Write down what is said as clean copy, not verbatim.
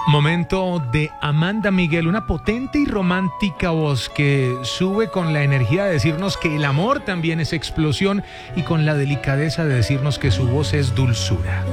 Momento de Amanda Miguel, una potente y romántica voz que sube con la energía de decirnos que el amor también es explosión y con la delicadeza de decirnos que su voz es dulzura.